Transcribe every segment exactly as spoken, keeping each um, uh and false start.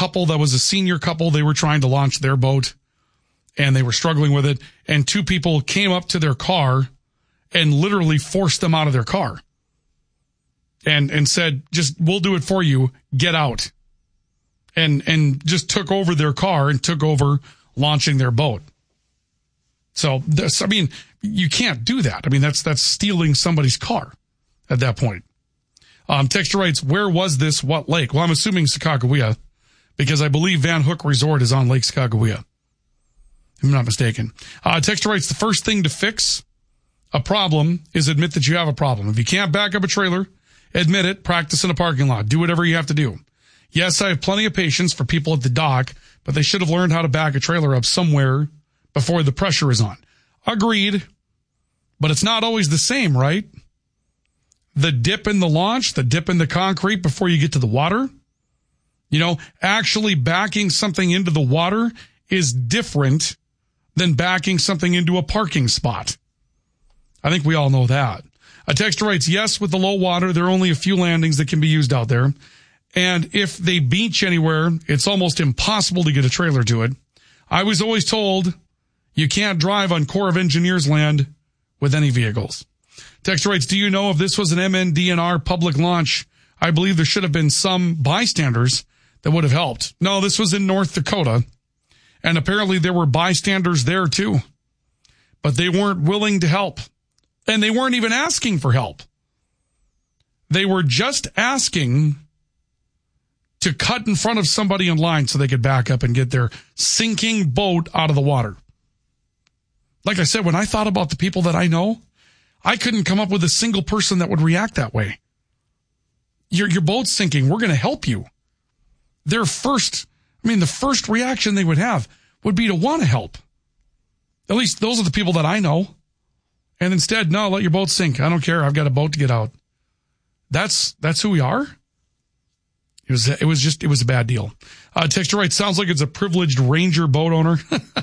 couple that was a senior couple. They were trying to launch their boat and they were struggling with it. And two people came up to their car and literally forced them out of their car and, and said, just, we'll do it for you. Get out. And, and just took over their car and took over launching their boat. So this, I mean, you can't do that. I mean, that's, that's stealing somebody's car at that point. Um, Texture writes, where was this? What lake? Well, I'm assuming Sacagawea because I believe Van Hook Resort is on Lake Sacagawea. If I'm not mistaken. Uh, Texture writes, the first thing to fix a problem is admit that you have a problem. If you can't back up a trailer, admit it, practice in a parking lot, do whatever you have to do. Yes, I have plenty of patience for people at the dock, but they should have learned how to back a trailer up somewhere before the pressure is on. Agreed. But it's not always the same, right? The dip in the launch, the dip in the concrete before you get to the water. You know, actually backing something into the water is different than backing something into a parking spot. I think we all know that. A texter writes, yes, with the low water, there are only a few landings that can be used out there. And if they beach anywhere, it's almost impossible to get a trailer to it. I was always told you can't drive on Corps of Engineers land with any vehicles. Texter writes, do you know if this was an M N D N R public launch? I believe there should have been some bystanders that would have helped. No, this was in North Dakota. And apparently there were bystanders there too. But they weren't willing to help. And they weren't even asking for help. They were just asking to cut in front of somebody in line so they could back up and get their sinking boat out of the water. Like I said, when I thought about the people that I know, I couldn't come up with a single person that would react that way. Your, your boat's sinking. We're going to help you. Their first, I mean, the first reaction they would have would be to want to help. At least those are the people that I know. And instead, no, let your boat sink. I don't care. I've got a boat to get out. That's, that's who we are. It was, it was just, it was a bad deal. Uh, Texture writes, sounds like it's a privileged Ranger boat owner.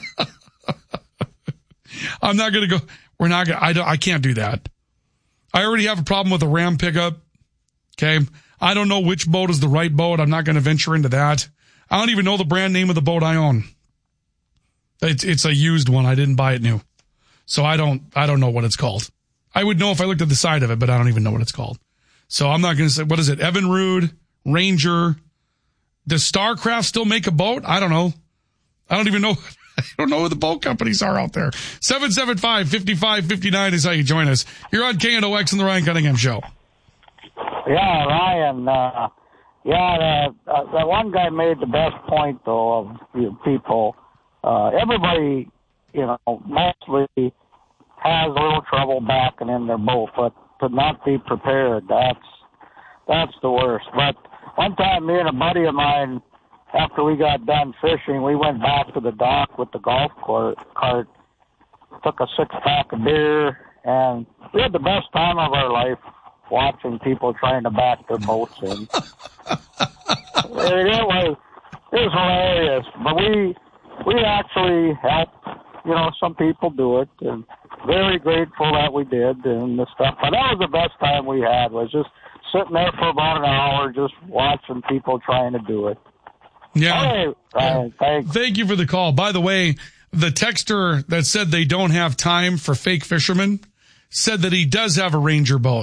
I'm not going to go. We're not going to, I don't, I can't do that. I already have a problem with a Ram pickup. Okay. I don't know which boat is the right boat. I'm not going to venture into that. I don't even know the brand name of the boat I own. It's, it's a used one. I didn't buy it new. So I don't, I don't know what it's called. I would know if I looked at the side of it, but I don't even know what it's called. So I'm not going to say, what is it? Evinrude, Ranger. Does Starcraft still make a boat? I don't know. I don't even know. I don't know who the boat companies are out there. seven seven five, five five five nine is how you join us. You're on K N O X and the Ryan Cunningham Show. Yeah, Ryan. Uh, yeah, the, uh, the one guy made the best point, though, of you people. Uh, everybody, you know, mostly has a little trouble backing in their boat, but to not be prepared, that's that's the worst. But one time, me and a buddy of mine, after we got done fishing, we went back to the dock with the golf cart, cart took a six-pack of beer, and we had the best time of our life watching people trying to back their boats in. it, it was it was hilarious, but we we actually helped, you know, some people do it, and very grateful that we did and the stuff. But that was the best time we had, was just sitting there for about an hour just watching people trying to do it. Yeah. Hey, Ryan, thanks. Thank you for the call. By the way, the texter that said they don't have time for fake fishermen said that he does have a Ranger boat.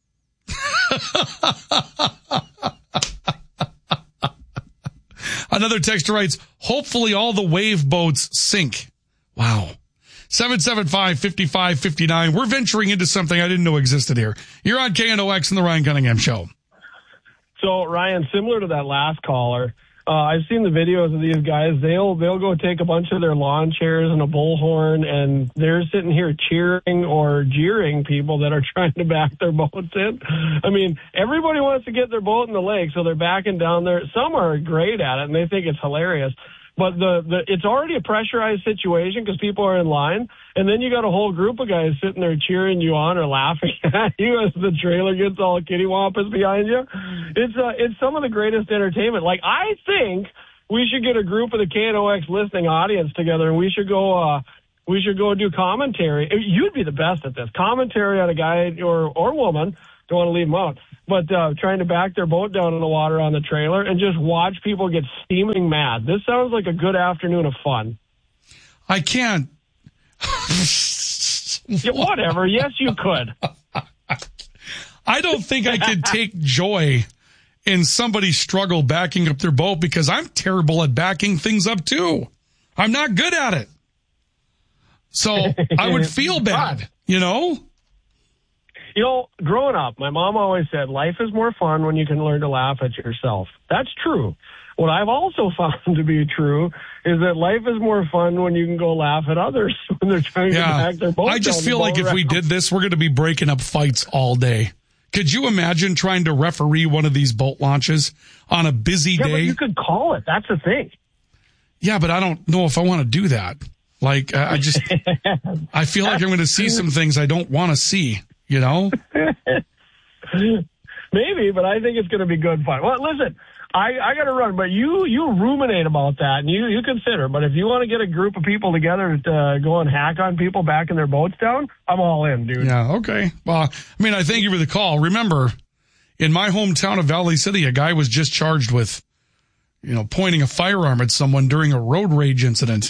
Another texter writes, hopefully all the wave boats sink. Wow. seven seven five, five five five nine. We're venturing into something I didn't know existed here. You're on K N O X and the Ryan Cunningham Show. So, Ryan, similar to that last caller, uh, I've seen the videos of these guys. They'll they'll go take a bunch of their lawn chairs and a bullhorn, and they're sitting here cheering or jeering people that are trying to back their boats in. I mean, everybody wants to get their boat in the lake, so they're backing down there. Some are great at it, and they think it's hilarious. But the, the it's already a pressurized situation because people are in line, and then you got a whole group of guys sitting there cheering you on or laughing at you as the trailer gets all kittywampus behind you. It's uh, it's some of the greatest entertainment. Like, I think we should get a group of the K N O X listening audience together, and we should go uh, we should go do commentary. You'd be the best at this. Commentary on a guy or or woman. Don't want to leave them out. but uh, trying to back their boat down in the water on the trailer and just watch people get steaming mad. This sounds like a good afternoon of fun. I can't. Yeah, whatever. Yes, you could. I don't think I could take joy in somebody's struggle backing up their boat because I'm terrible at backing things up too. I'm not good at it. So I would feel bad, you know? You know, growing up, my mom always said, life is more fun when you can learn to laugh at yourself. That's true. What I've also found to be true is that life is more fun when you can go laugh at others when they're trying yeah. to back their boat. I just feel like if we did this, we're going to be breaking up fights all day. Could you imagine trying to referee one of these boat launches on a busy yeah, day? But you could call it. That's the thing. Yeah, but I don't know if I want to do that. Like, I just, I feel like I'm going to see some things I don't want to see, you know? Maybe, but I think it's going to be good fun. Well, listen, I, I got to run, but you, you ruminate about that and you, you consider. But if you want to get a group of people together to uh, go and hack on people backing their boats down, I'm all in, dude. Yeah, okay. Well, I mean, I thank you for the call. Remember, in my hometown of Valley City, a guy was just charged with, you know, pointing a firearm at someone during a road rage incident.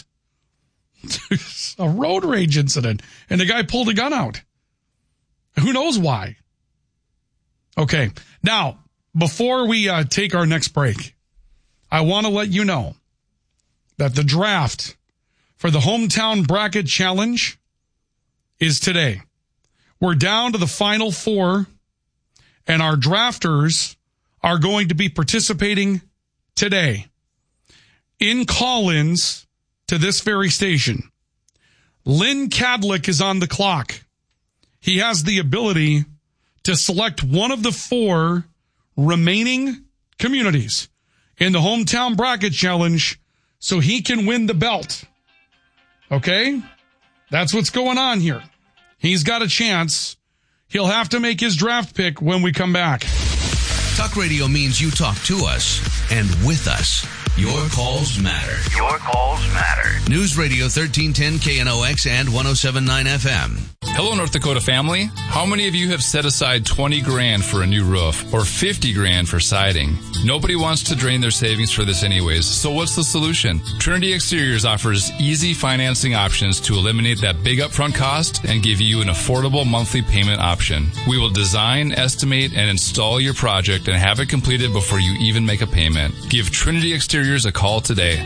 A road rage incident. And the guy pulled a gun out. Who knows why? Okay. Now, before we uh, take our next break, I want to let you know that the draft for the Hometown Bracket Challenge is today. We're down to the final four, and our drafters are going to be participating today in call-ins to this very station. Lynn Cadlick is on the clock. He has the ability to select one of the four remaining communities in the Hometown Bracket Challenge so he can win the belt. Okay? That's what's going on here. He's got a chance. He'll have to make his draft pick when we come back. Talk radio means you talk to us and with us. Your calls matter. Your calls matter. News Radio thirteen ten K N O X and one oh seven point nine F M. Hello, North Dakota family. How many of you have set aside twenty grand for a new roof or fifty grand for siding? Nobody wants to drain their savings for this anyways, so what's the solution? Trinity Exteriors offers easy financing options to eliminate that big upfront cost and give you an affordable monthly payment option. We will design, estimate, and install your project and have it completed before you even make a payment. Give Trinity Exteriors a call today.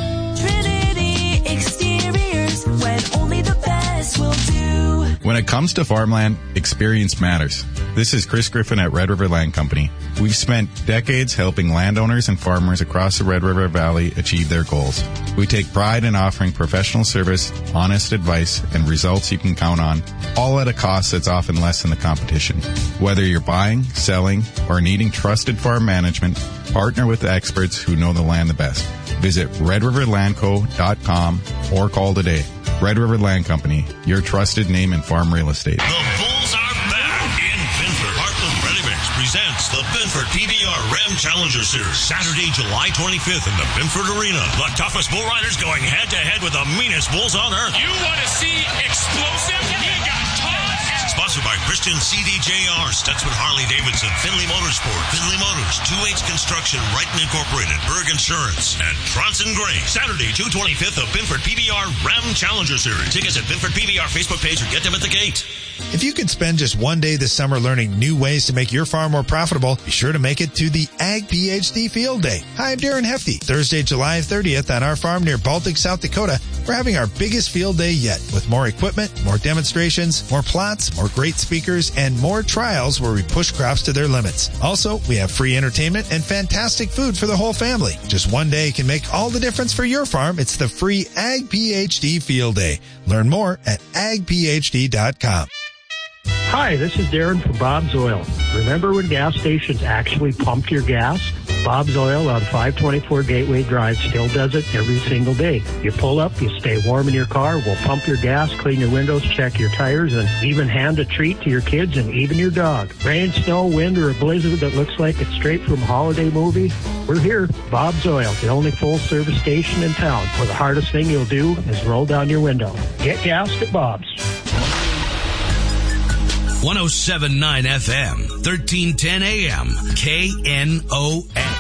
Trinity Exteriors, when only the best will do. When it comes to farmland, experience matters. This is Chris Griffin at Red River Land Company. We've spent decades helping landowners and farmers across the Red River Valley achieve their goals. We take pride in offering professional service, honest advice, and results you can count on, all at a cost that's often less than the competition. Whether you're buying, selling, or needing trusted farm management, partner with the experts who know the land the best. Visit red river land co dot com or call today. Red River Land Company, your trusted name in farm real estate. The Bulls are back in Binford. Heartland Ready Mix presents the Binford P B R Ram Challenger Series. Saturday, July twenty-fifth in the Binford Arena. The toughest bull riders going head-to-head with the meanest bulls on earth. You want to see explosive? You got Todd. Sponsored by Christian C D J R, Stutzman Harley Davidson, Finley Motorsport, Finley Motors, two H Construction, Wrighton Incorporated, Berg Insurance, and Tronson Gray. Saturday, June twenty-fifth, the Binford P B R Ram Challenger Series. Tickets at Binford P B R Facebook page or get them at the gate. If you could spend just one day this summer learning new ways to make your farm more profitable, be sure to make it to the Ag PhD Field Day. Hi, I'm Darren Hefty. Thursday, July thirtieth on our farm near Baltic, South Dakota, we're having our biggest field day yet with more equipment, more demonstrations, more plots, more great speakers, and more trials where we push crops to their limits. Also, we have free entertainment and fantastic food for the whole family. Just one day can make all the difference for your farm. It's the free Ag PhD Field Day. Learn more at ag p h d dot com. Hi, this is Darren from Bob's Oil. Remember when gas stations actually pumped your gas? Bob's Oil on five twenty-four Gateway Drive still does it every single day. You pull up, you stay warm in your car, we'll pump your gas, clean your windows, check your tires, and even hand a treat to your kids and even your dog. Rain, snow, wind, or a blizzard that looks like it's straight from a holiday movie? We're here. Bob's Oil, the only full-service station in town where the hardest thing you'll do is roll down your window. Get gassed at Bob's. one oh seven point nine F M, thirteen ten A M, K N O S.